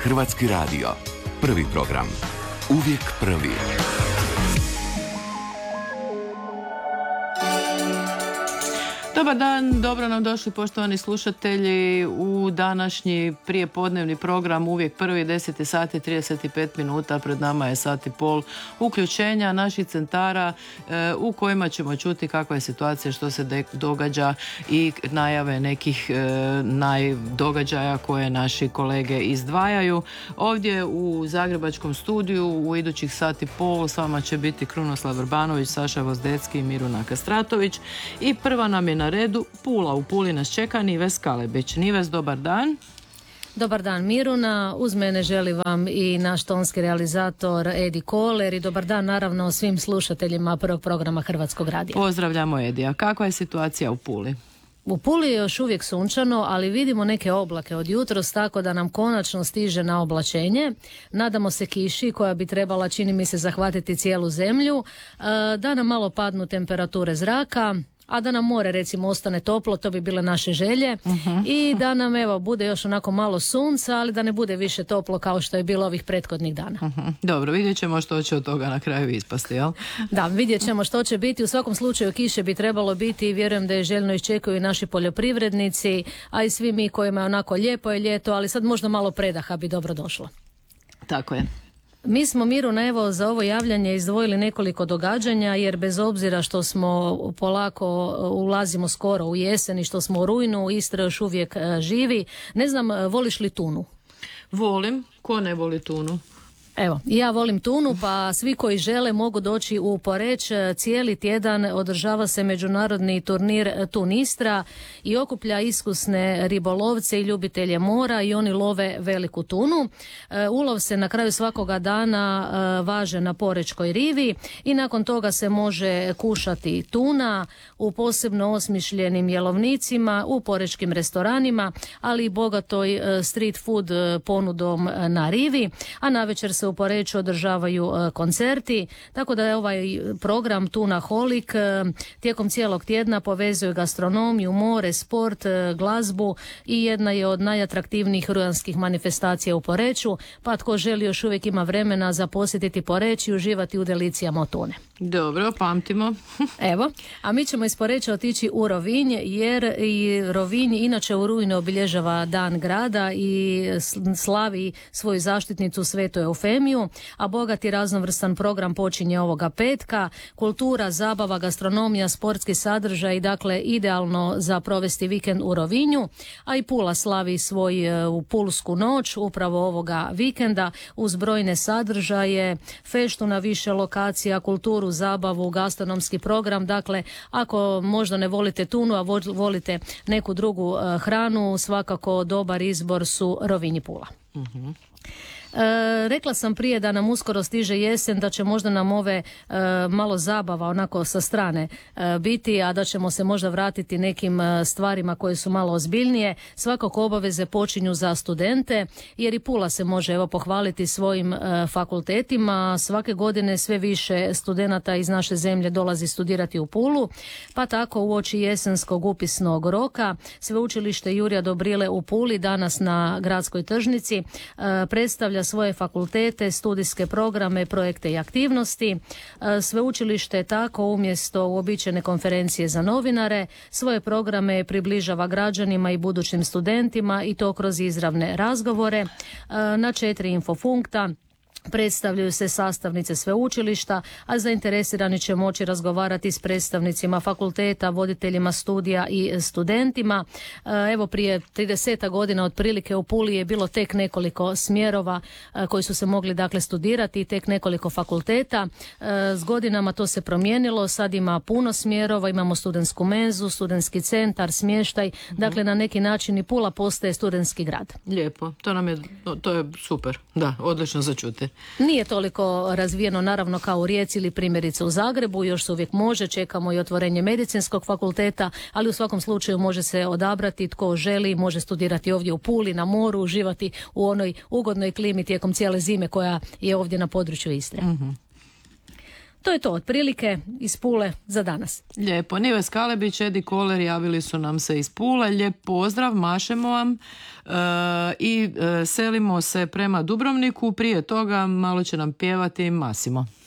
Hrvatski radio. Prvi program. Uvijek prvi. Dobar dan, dobro nam došli poštovani slušatelji u današnji prijepodnevni program Uvijek prvi, 10 sati 35 minuta, pred nama je sat i pol uključenja naših centara u kojima ćemo čuti kakva je situacija, što se događa i najave nekih događaja koje naši kolege izdvajaju. Ovdje u Zagrebačkom studiju u idućih sat i pol s vama će biti Krunoslav Vrbanović, Saša Vozdecki i Miruna Kastratović i prva nam je na redu Pula. U Puli nas čeka Nives Kalebić. Nives, dobar dan. Dobar dan Miruna, uz mene želi vam i naš tonski realizator Edi Koler i dobar dan naravno svim slušateljima prvog programa Hrvatskog radija. Pozdravljamo Edija. Kakva je situacija u Puli? U Puli je još uvijek sunčano, ali vidimo neke oblake od jutros, tako da nam konačno stiže na oblačenje. Nadamo se kiši koja bi trebala, čini mi se, zahvatiti cijelu zemlju, da nam malo padnu temperature zraka, a da nam more recimo ostane toplo, to bi bile naše želje, i da nam evo bude još onako malo sunca, ali da ne bude više toplo kao što je bilo ovih prethodnih dana. Dobro, vidjet ćemo što će od toga na kraju ispasti, jel? Da, vidjet ćemo što će biti. U svakom slučaju kiše bi trebalo biti i vjerujem da je željno iščekuju i naši poljoprivrednici, a i svi mi kojima je onako lijepo je ljeto, ali sad možda malo predaha bi dobro došlo. Tako je. Mi smo, Miruna, evo za ovo javljanje izdvojili nekoliko događanja, jer bez obzira što smo polako ulazimo skoro u jesen i što smo u rujnu, Istra još uvijek živi. Ne znam, voliš li tunu? Volim. Ko ne voli tunu? Evo, ja volim tunu, pa svi koji žele mogu doći u Poreč. Cijeli tjedan održava se međunarodni turnir Tun Istra i okuplja iskusne ribolovce i ljubitelje mora i oni love veliku tunu. Ulov se na kraju svakoga dana važe na Porečkoj rivi i nakon toga se može kušati tuna u posebno osmišljenim jelovnicima, u porečkim restoranima, ali i bogatoj street food ponudom na rivi, a navečer se u Poreču održavaju koncerti, tako da je ovaj program Tuna Holik tijekom cijelog tjedna povezuje gastronomiju, more, sport, glazbu i jedna je od najatraktivnijih rujanskih manifestacija u Poreču, pa tko želi još uvijek ima vremena za posjetiti Poreč i uživati u delicijama od tune. Dobro, pamtimo. Evo, a mi ćemo iz Poreča otići u Rovinj, jer i Rovinj inače u rujnu obilježava Dan grada i slavi svoju zaštitnicu Svetu Eufemiju, a bogat i raznovrstan program počinje ovoga petka. Kultura, zabava, gastronomija, sportski sadržaj, dakle idealno za provesti vikend u Rovinju, a i Pula slavi svoju Pulsku noć upravo ovoga vikenda uz brojne sadržaje, feštu na više lokacija, kulturu, zabavu, gastronomski program. Dakle, ako možda ne volite tunu, a volite neku drugu hranu, svakako dobar izbor su Rovinj i Pula. Rekla sam prije da nam uskoro stiže jesen, da će možda nam ove malo zabava onako sa strane biti, a da ćemo se možda vratiti nekim stvarima koje su malo ozbiljnije. Svakako obaveze počinju za studente, jer i Pula se može evo pohvaliti svojim fakultetima. Svake godine sve više studenata iz naše zemlje dolazi studirati u Pulu, pa tako uoči jesenskog upisnog roka Sveučilište Jurja Dobrile u Puli danas na Gradskoj tržnici predstavlja svoje fakultete, studijske programe, projekte i aktivnosti. Sveučilište tako umjesto uobičajene konferencije za novinare svoje programe približava građanima i budućim studentima i to kroz izravne razgovore na 4 infopunkta. Predstavljaju se sastavnice sveučilišta, a zainteresirani će moći razgovarati s predstavnicima fakulteta, voditeljima studija i studentima. Evo prije 30 godina otprilike u Puli je bilo tek nekoliko smjerova koji su se mogli dakle studirati i tek nekoliko fakulteta. S godinama to se promijenilo, sad ima puno smjerova, imamo studentsku menzu, studentski centar, smještaj, dakle na neki način i Pula postaje studentski grad. Lijepo, to je super, da, odlično za čuti. Nije toliko razvijeno naravno kao u Rijeci ili primjerice u Zagrebu, još se uvijek može, čekamo i otvorenje medicinskog fakulteta, ali u svakom slučaju može se odabrati tko želi, može studirati ovdje u Puli, na moru, uživati u onoj ugodnoj klimi tijekom cijele zime koja je ovdje na području Istre. To je to otprilike iz Pule za danas. Lijepo. Nives Kalebić, Edi Koler javili su nam se iz Pule. Lijep pozdrav, mašemo vam i selimo se prema Dubrovniku. Prije toga malo će nam pjevati Masimo.